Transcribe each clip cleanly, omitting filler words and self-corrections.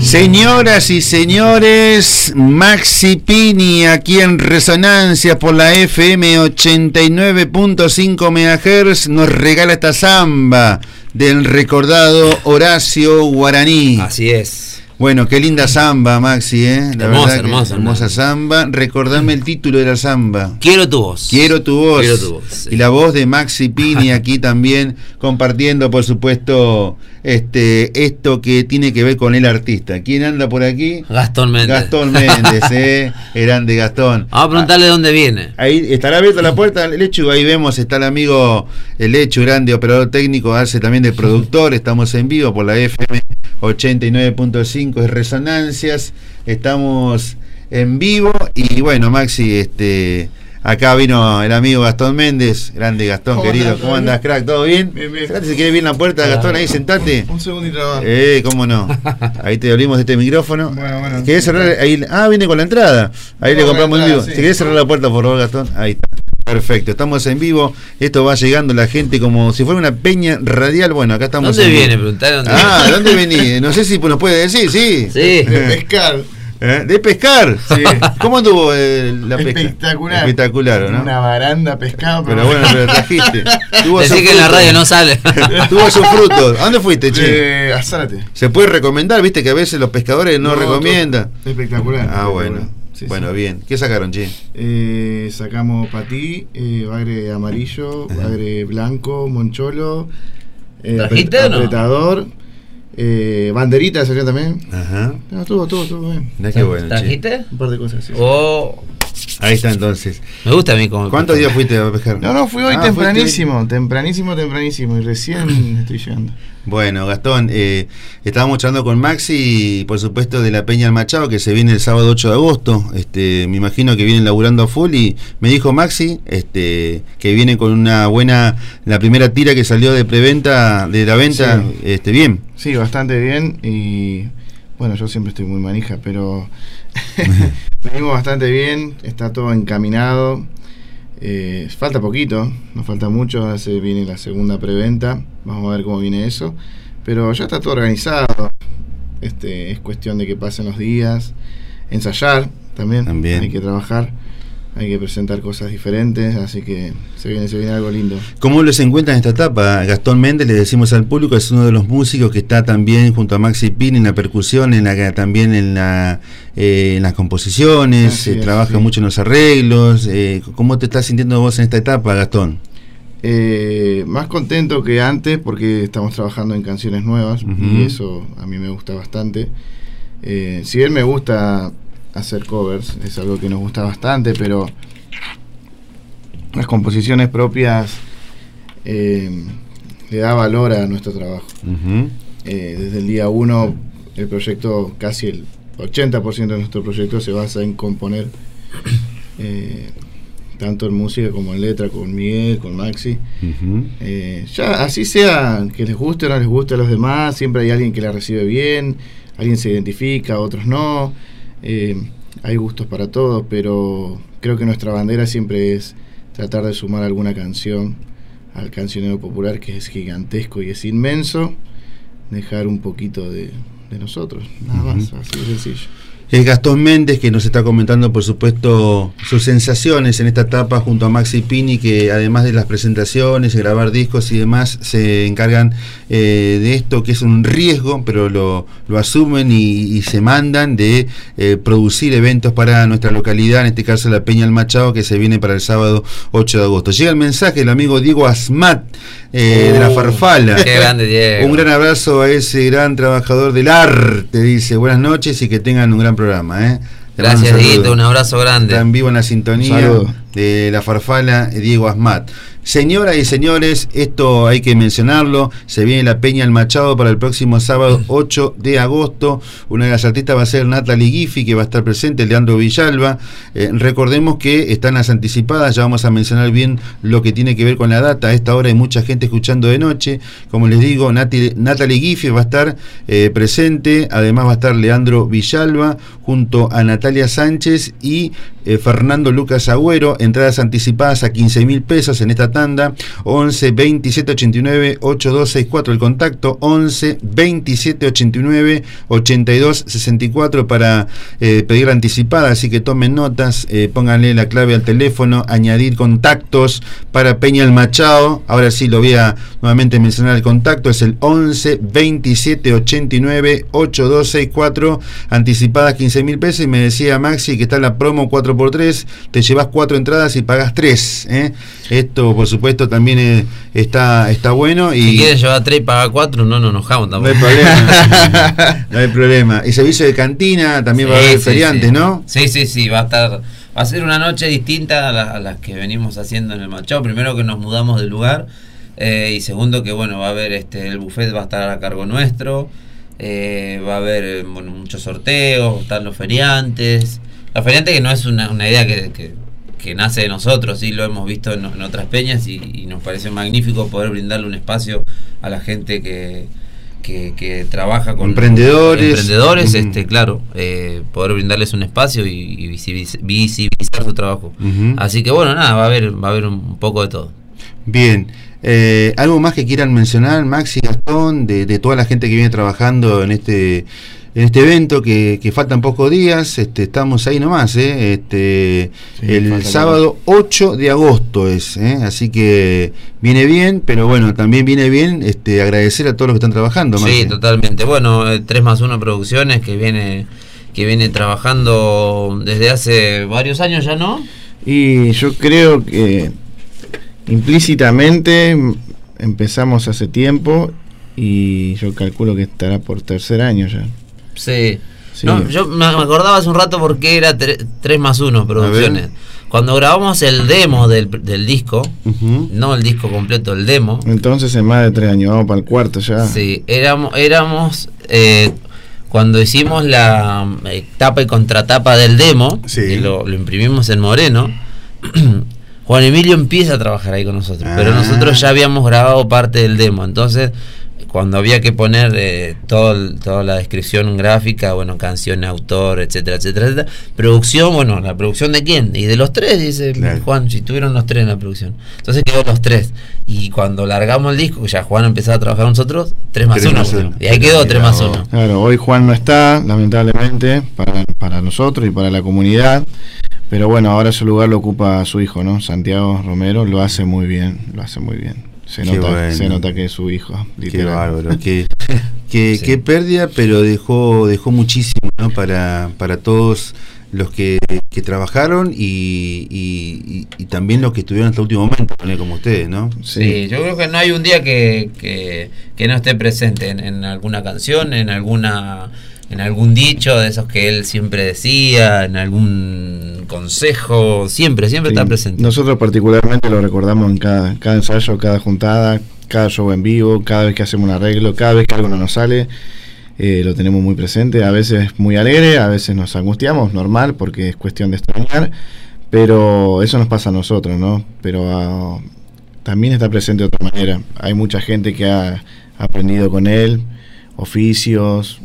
Señoras y señores, Maxi Pini aquí en Resonancia por la FM 89.5 MHz nos regala esta samba del recordado Horacio Guaraní. Así es. Bueno, qué linda samba, Maxi, La hermosa, verdad hermosa samba. Recordame el título de la samba. Quiero tu voz. Quiero tu voz. Quiero tu voz, sí. Y la voz de Maxi Pini aquí también compartiendo, por supuesto, esto que tiene que ver con el artista. ¿Quién anda por aquí? Gastón Méndez. Gastón Méndez, grande Gastón. Vamos a preguntarle de dónde viene. Ahí estará abierta la puerta, el Lechu, ahí vemos, está el amigo el Lechu, grande operador técnico, hace también de productor. Estamos en vivo por la FM 89.5 es Resonancias, estamos en vivo y bueno, Maxi, acá vino el amigo Gastón Méndez, grande Gastón, querido. ¿Cómo andas, crack? ¿Todo bien? Bien. Fíjate si quieres bien la puerta, Gastón, ahí sentate. Un segundito más. Cómo no. Ahí te abrimos este micrófono. Bueno. ¿Querés cerrar? Ahí, viene con la entrada. Ahí le compramos en vivo. Sí. Si querés cerrar la puerta, por favor, Gastón. Ahí está. Perfecto, estamos en vivo. Esto va llegando la gente como si fuera una peña radial. Bueno, acá estamos. ¿Dónde viene? Preguntar dónde viene. ¿Dónde venís? No sé si nos puede decir, sí. Sí. De pescar. ¿De pescar? Sí. ¿Cómo anduvo la pesca? Espectacular. Espectacular, ¿no? Una baranda pescado. Pero bueno, pero trajiste. Decí que en la radio no sale. Tuvo sus frutos. ¿A dónde fuiste, che? A Zárate. Se puede recomendar, viste que a veces los pescadores no recomiendan. Espectacular. Bueno. Sí, bueno, sí. bien. ¿Qué sacaron, che? Sacamos patí, bagre amarillo, bagre blanco, moncholo, ¿Trajiste o no? apretador, banderita salió también. Ajá. No, todo bien. Mirá qué bueno, che. ¿Trajiste? Un par de cosas así. Ahí está entonces. Me gusta a mí como. ¿Cuántos días fuiste a pescar? No, fui hoy tempranísimo. tempranísimo y recién estoy llegando. Bueno, Gastón, estábamos charlando con Maxi, por supuesto, de la Peña del Machado, que se viene el sábado 8 de agosto. Me imagino que vienen laburando a full y me dijo Maxi que viene con una buena, la primera tira que salió de preventa, de la venta, sí. Bien. Sí, bastante bien y bueno, yo siempre estoy muy manija, pero venimos bastante bien, está todo encaminado. Falta poquito, no falta mucho, se viene la segunda preventa, vamos a ver cómo viene eso, pero ya está todo organizado. Es cuestión de que pasen los días, ensayar también. Hay que trabajar, hay que presentar cosas diferentes, así que se viene algo lindo. ¿Cómo les encuentran en esta etapa? Gastón Méndez, le decimos al público, es uno de los músicos que está también junto a Maxi Pini en la percusión, también en las composiciones, trabaja mucho en los arreglos. ¿Cómo te estás sintiendo vos en esta etapa, Gastón? Más contento que antes porque estamos trabajando en canciones nuevas y eso a mí me gusta bastante. Si bien me gusta hacer covers, es algo que nos gusta bastante, pero las composiciones propias le da valor a nuestro trabajo. Desde el día 1 el proyecto, casi el 80% de nuestro proyecto se basa en componer, tanto en música como en letra, con Miguel, con Maxi. Ya así sea que les guste o no les guste a los demás, siempre hay alguien que la recibe bien, alguien se identifica, otros no. Hay gustos para todos, pero creo que nuestra bandera siempre es tratar de sumar alguna canción al cancionero popular, que es gigantesco y es inmenso, dejar un poquito de nosotros, nada más, así de sencillo. Es Gastón Méndez, que nos está comentando, por supuesto, sus sensaciones en esta etapa junto a Maxi Pini, que además de las presentaciones, de grabar discos y demás, se encargan de esto, que es un riesgo, pero lo asumen y se mandan de producir eventos para nuestra localidad, en este caso la Peña del Machado, que se viene para el sábado 8 de agosto. Llega el mensaje del amigo Diego Asmat, de la Farfala. Qué grande, Diego. Un gran abrazo a ese gran trabajador del arte, dice. Buenas noches y que tengan un gran programa. Gracias, Dieguito, un abrazo grande. Está en vivo en la sintonía de la Farfala, Diego Asmat. Señoras y señores, esto hay que mencionarlo, se viene la Peña del Machado para el próximo sábado 8 de agosto. Una de las artistas va a ser Natalie Giffy, que va a estar presente, Leandro Villalba. Recordemos que están las anticipadas, ya vamos a mencionar bien lo que tiene que ver con la data. A esta hora hay mucha gente escuchando de noche. Como les digo, Natalie Giffy va a estar presente, además va a estar Leandro Villalba junto a Natalia Sánchez y Fernando Lucas Agüero. Entradas anticipadas a 15.000 pesos en esta tanda. 11 27 89 8264 el contacto, 11 27 89 82 64 para pedir anticipada, así que tomen notas, pónganle la clave al teléfono, añadir contactos para Peña el Machado. Ahora sí lo voy a nuevamente mencionar, el contacto es el 11 27 89 8264, anticipadas 15.000 pesos, y me decía Maxi que está la promo 4x3, te llevas 4 entradas y pagas 3, Esto por supuesto también está bueno. Y si quieres llevar 3 y pagar 4, no nos enojamos tampoco. No hay problema. No hay problema. Y servicio de cantina también, sí, va a haber feriantes, ¿no? Sí, va a ser una noche distinta a las que venimos haciendo en el Machado. Primero, que nos mudamos de lugar, y segundo, que bueno, va a haber el buffet va a estar a cargo nuestro, va a haber muchos sorteos, están los feriantes. Los feriantes, que no es una idea que nace de nosotros, sí, lo hemos visto en otras peñas, y nos parece magnífico poder brindarle un espacio a la gente que trabaja con emprendedores, claro, poder brindarles un espacio y visibilizar su trabajo. Así que bueno, nada, va a haber un poco de todo. Bien. ¿Algo más que quieran mencionar, Maxi, Gastón, de toda la gente que viene trabajando en este evento, que faltan pocos días? Estamos ahí nomás, sí, el sábado 8 de agosto es, así que viene bien, pero bueno, también viene bien agradecer a todos los que están trabajando, Maxi. Sí, totalmente. Bueno, 3+1 Producciones, que viene trabajando desde hace varios años ya, ¿no? Y yo creo que implícitamente empezamos hace tiempo, y yo calculo que estará por tercer año ya. Sí. No, yo me acordaba hace un rato porque era 3+1 Producciones. Cuando grabamos el demo del disco, no el disco completo, el demo. Entonces en más de 3 años, vamos para el cuarto ya. Sí, éramos cuando hicimos la tapa y contratapa del demo, sí, y lo imprimimos en Moreno. Juan Emilio empieza a trabajar ahí con nosotros, pero nosotros ya habíamos grabado parte del demo. Entonces, cuando había que poner toda la descripción gráfica, bueno, canción, autor, etcétera, producción, bueno, ¿la producción de quién? Y de los 3, dice, claro, Juan, si tuvieron los 3 en la producción. Entonces quedó los 3. Y cuando largamos el disco, ya Juan empezó a trabajar con nosotros, 3+1. Y ahí quedó 3+1. Claro, hoy Juan no está, lamentablemente, para nosotros y para la comunidad. Pero bueno, ahora ese lugar lo ocupa su hijo, ¿no? Santiago Romero, lo hace muy bien. Se nota que es su hijo, literal. Qué bárbaro, qué pérdida, pero dejó muchísimo, ¿no? Para todos los que trabajaron y también los que estuvieron hasta el último momento, como ustedes, ¿no? Sí, yo creo que no hay un día que no esté presente en alguna canción, en algún dicho de esos que él siempre decía, en algún consejo, siempre sí, está presente. Nosotros particularmente lo recordamos en cada ensayo, cada juntada, cada show en vivo, cada vez que hacemos un arreglo, cada vez que algo no nos sale, lo tenemos muy presente. A veces muy alegre, a veces nos angustiamos, normal, porque es cuestión de extrañar, pero eso nos pasa a nosotros, ¿no? Pero también está presente de otra manera. Hay mucha gente que ha aprendido con él, oficios,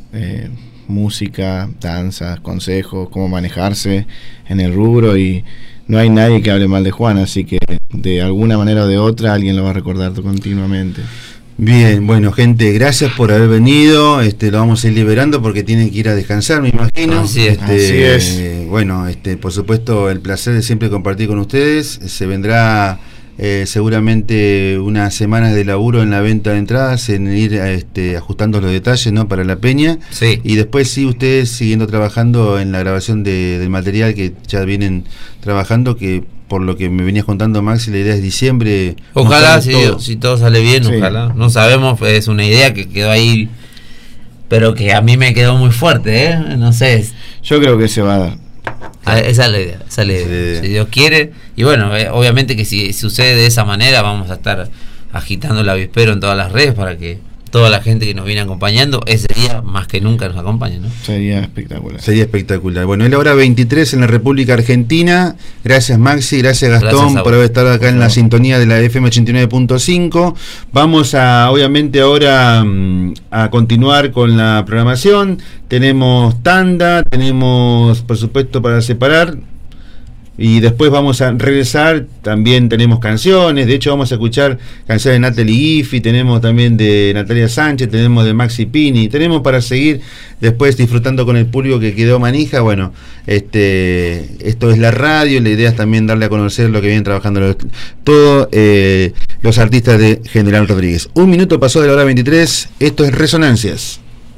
música, danzas, consejos, cómo manejarse en el rubro, y no hay nadie que hable mal de Juan, así que de alguna manera o de otra alguien lo va a recordar continuamente. Bien, bueno, gente, gracias por haber venido. Lo vamos a ir liberando porque tienen que ir a descansar, me imagino. Así es. Bueno, por supuesto, el placer de siempre compartir con ustedes. Se vendrá seguramente unas semanas de laburo en la venta de entradas, en ir ajustando los detalles, ¿no? Para la peña. Sí. Y después sí, ustedes siguiendo trabajando en la grabación del material que ya vienen trabajando, que por lo que me venías contando, Maxi, la idea es diciembre. Ojalá, si todo sale bien, sí. Ojalá. No sabemos, es una idea que quedó ahí, pero que a mí me quedó muy fuerte, no sé. Yo creo que se va a dar. Esa es la idea, sí. Si Dios quiere. Y bueno, obviamente que si sucede de esa manera, vamos a estar agitando el avispero en todas las redes para que toda la gente que nos viene acompañando ese día más que nunca nos acompañe, ¿no? Sería espectacular. Sería espectacular. Bueno, es la hora 23 en la República Argentina. Gracias, Maxi, gracias, Gastón, por haber estado acá en la sintonía de la FM 89.5. Vamos obviamente ahora a continuar con la programación. Tenemos tanda, tenemos, por supuesto, para separar. Y después vamos a regresar, también tenemos canciones, de hecho vamos a escuchar canciones de Natalie Giffy, tenemos también de Natalia Sánchez, tenemos de Maxi Pini, tenemos para seguir después disfrutando con el público que quedó manija. Bueno, esto es la radio, la idea es también darle a conocer lo que vienen trabajando todos los artistas de General Rodríguez. 1 minuto pasó de la hora 23, esto es Resonancias.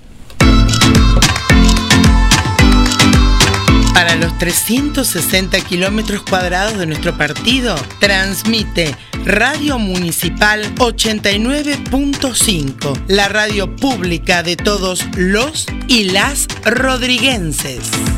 Para los 360 kilómetros cuadrados de nuestro partido, transmite Radio Municipal 89.5, la radio pública de todos los y las rodriguenses.